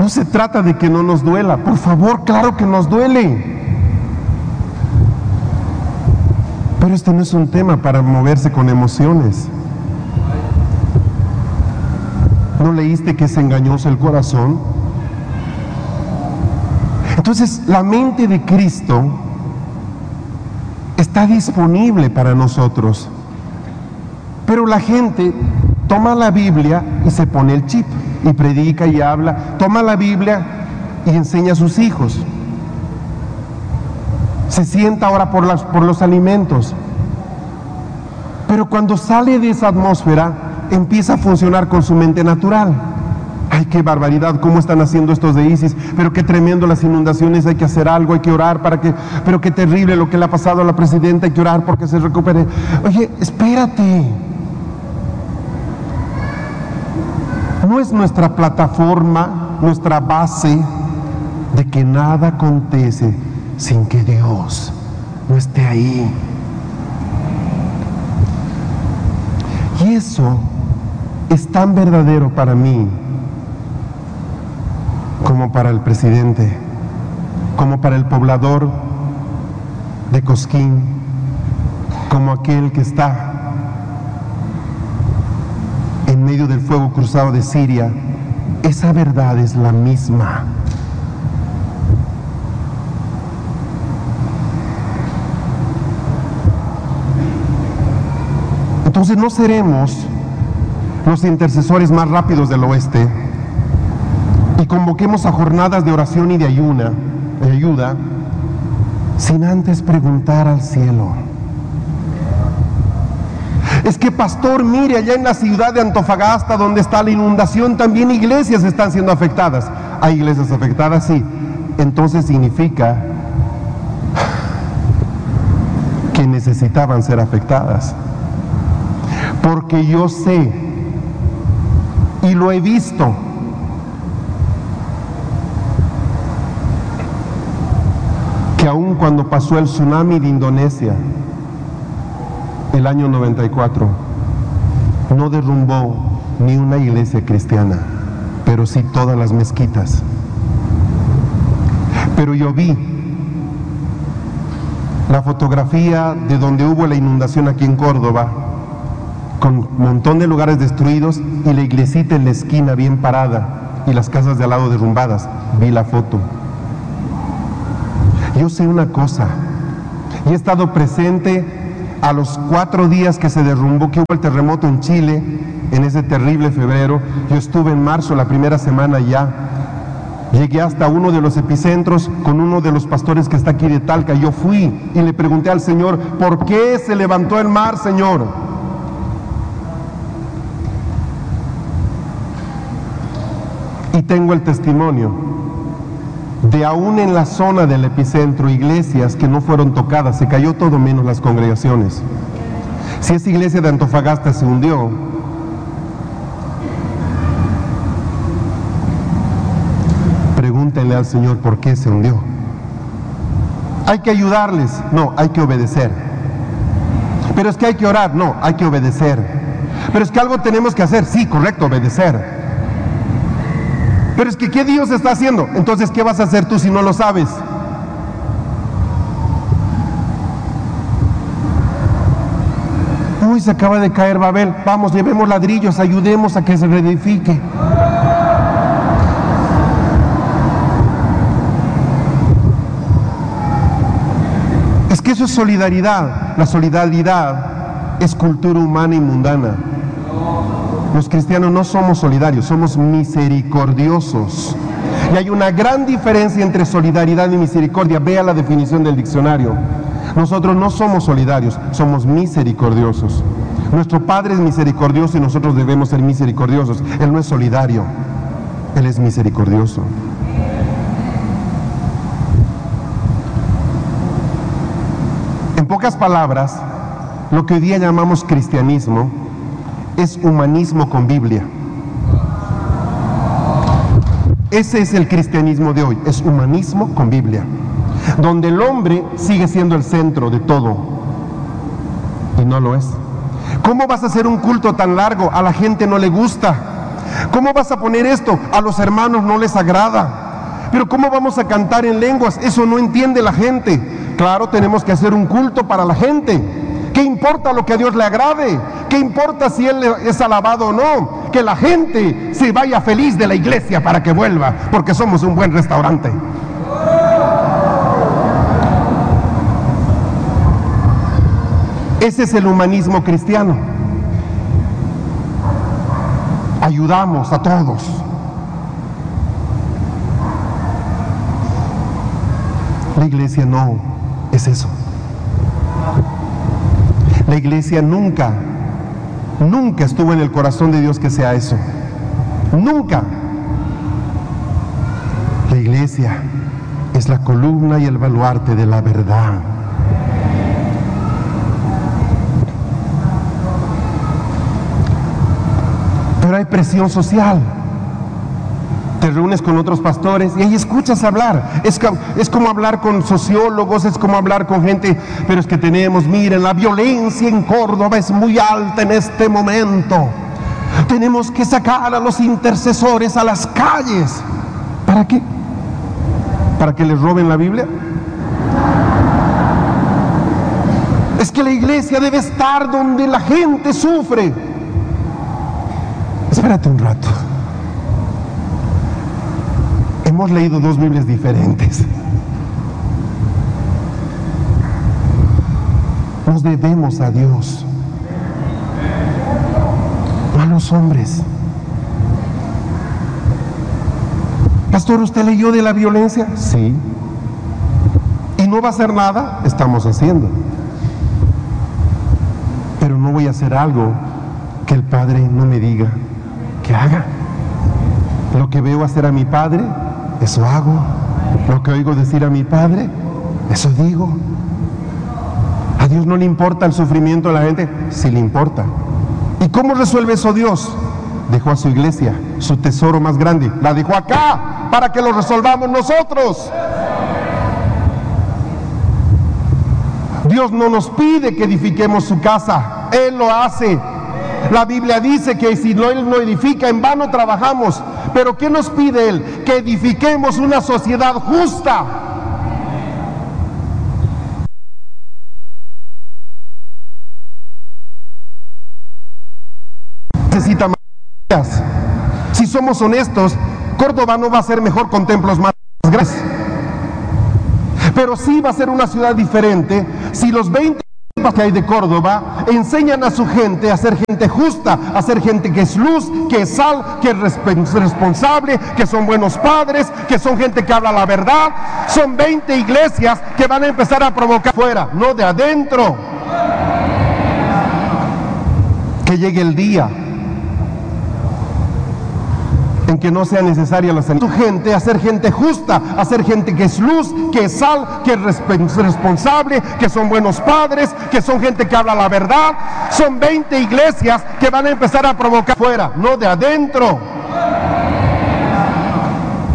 No se trata de que no nos duela, por favor, claro que nos duele. Pero este no es un tema para moverse con emociones. ¿No leíste que es engañoso el corazón? Entonces, la mente de Cristo está disponible para nosotros. Pero la gente toma la Biblia y se pone el chip y predica y habla. Toma la Biblia y enseña a sus hijos. Se sienta ahora por los alimentos. Pero cuando sale de esa atmósfera, empieza a funcionar con su mente natural. ¡Ay, qué barbaridad! ¿Cómo están haciendo estos de ISIS? Pero qué tremendo las inundaciones, hay que hacer algo, hay que orar para que... Pero qué terrible lo que le ha pasado a la presidenta, hay que orar porque se recupere. Oye, espérate. No es nuestra plataforma, nuestra base de que nada acontece sin que Dios no esté ahí. Y eso es tan verdadero para mí como para el presidente, como para el poblador de Cosquín, como aquel que está en medio del fuego cruzado de Siria. Esa verdad es la misma. Entonces no seremos los intercesores más rápidos del oeste y convoquemos a jornadas de oración y de ayuda, sin antes preguntar al cielo. Es que, pastor, mire, allá en la ciudad de Antofagasta, donde está la inundación, también iglesias están siendo afectadas. ¿Hay iglesias afectadas? Sí. Entonces significa que necesitaban ser afectadas. Porque yo sé, y lo he visto, que aun cuando pasó el tsunami de Indonesia, el año 94, no derrumbó ni una iglesia cristiana, pero sí todas las mezquitas. Pero yo vi la fotografía de donde hubo la inundación aquí en Córdoba, con un montón de lugares destruidos y la iglesita en la esquina bien parada y las casas de al lado derrumbadas. Vi la foto. Yo sé una cosa, y he estado presente a los 4 días que se derrumbó, que hubo el terremoto en Chile, en ese terrible febrero. Yo estuve en marzo, la primera semana ya. Llegué hasta uno de los epicentros con uno de los pastores que está aquí de Talca. Yo fui y le pregunté al Señor, ¿por qué se levantó el mar, Señor? Y tengo el testimonio de aún en la zona del epicentro, iglesias que no fueron tocadas, se cayó todo menos las congregaciones. Si esa iglesia de Antofagasta se hundió, pregúntenle al Señor por qué se hundió. ¿Hay que ayudarles? No, hay que obedecer. Pero es que hay que orar, no, hay que obedecer. Pero es que algo tenemos que hacer, sí, correcto, obedecer. Pero es que ¿qué Dios está haciendo? Entonces, ¿qué vas a hacer tú si no lo sabes? Uy, se acaba de caer Babel, vamos, llevemos ladrillos, ayudemos a que se reedifique. Es que eso es solidaridad. La solidaridad es cultura humana y mundana. Los cristianos no somos solidarios, somos misericordiosos. Y hay una gran diferencia entre solidaridad y misericordia. Vea la definición del diccionario. Nosotros no somos solidarios, somos misericordiosos. Nuestro Padre es misericordioso y nosotros debemos ser misericordiosos. Él no es solidario, Él es misericordioso. En pocas palabras, lo que hoy día llamamos cristianismo es humanismo con Biblia. Ese es el cristianismo de hoy, es humanismo con Biblia, donde el hombre sigue siendo el centro de todo y no lo es. ¿Cómo vas a hacer un culto tan largo? A la gente no le gusta. ¿Cómo vas a poner esto? A los hermanos no les agrada. Pero ¿cómo vamos a cantar en lenguas? Eso no entiende la gente. Claro, tenemos que hacer un culto para la gente. ¿Qué importa lo que a Dios le agrade? ¿Qué importa si Él es alabado o no? Que la gente se vaya feliz de la iglesia para que vuelva, porque somos un buen restaurante. Ese es el humanismo cristiano. Ayudamos a todos. La iglesia no es eso. La iglesia nunca estuvo en el corazón de Dios que sea eso. Nunca. La iglesia es la columna y el baluarte de la verdad. Pero hay presión social. Te reúnes con otros pastores y ahí escuchas hablar. Es como hablar con sociólogos, es como hablar con gente. Pero es que miren, la violencia en Córdoba es muy alta en este momento. Tenemos que sacar a los intercesores a las calles. ¿Para qué? ¿Para que les roben la Biblia? Es que la iglesia debe estar donde la gente sufre. Espérate un rato. Hemos leído dos Biblias diferentes. Nos debemos a Dios, no a los hombres. Pastor, ¿usted leyó de la violencia? Sí. ¿Y no va a hacer nada? Estamos haciendo. Pero no voy a hacer algo que el Padre no me diga que haga. Lo que veo hacer a mi Padre, eso hago. Lo que oigo decir a mi Padre, eso digo. ¿A Dios no le importa el sufrimiento de la gente? Sí le importa. ¿Y cómo resuelve eso Dios? Dejó a su iglesia, su tesoro más grande, la dejó acá para que lo resolvamos nosotros. Dios no nos pide que edifiquemos su casa, Él lo hace. La Biblia dice que si no, Él no edifica, en vano trabajamos. Pero ¿qué nos pide Él? Que edifiquemos una sociedad justa. Necesita más. Si somos honestos, Córdoba no va a ser mejor con templos más grandes. Pero sí va a ser una ciudad diferente si los 20 que hay de Córdoba enseñan a su gente a ser gente justa, a ser gente que es luz, que es sal, que es responsable, que son buenos padres, que son gente que habla la verdad. Son 20 iglesias que van a empezar a provocar fuera, no de adentro. Que llegue el día en que no sea necesaria la sanidad. Su gente, a ser gente justa, a ser gente que es luz, que es sal, que es responsable, que son buenos padres, que son gente que habla la verdad. Son 20 iglesias que van a empezar a provocar fuera, no de adentro.